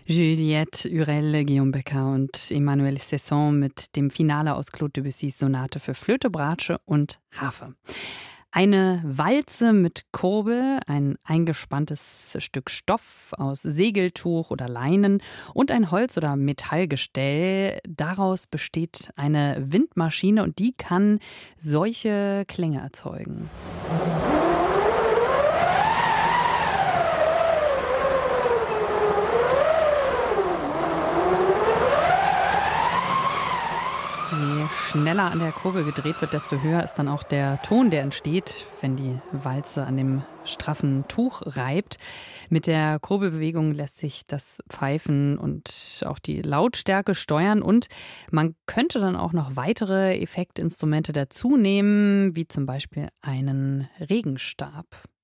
Juliette Hurel, Guillaume Becker und Emmanuel Cesson mit dem Finale aus Claude Debussys Sonate für Flöte, Bratsche und Harfe. Eine Walze mit Kurbel, ein eingespanntes Stück Stoff aus Segeltuch oder Leinen und ein Holz- oder Metallgestell. Daraus besteht eine Windmaschine und die kann solche Klänge erzeugen. Je schneller an der Kurbel gedreht wird, desto höher ist dann auch der Ton, der entsteht, wenn die Walze an dem straffen Tuch reibt. Mit der Kurbelbewegung lässt sich das Pfeifen und auch die Lautstärke steuern und man könnte dann auch noch weitere Effektinstrumente dazu nehmen, wie zum Beispiel einen Regenstab.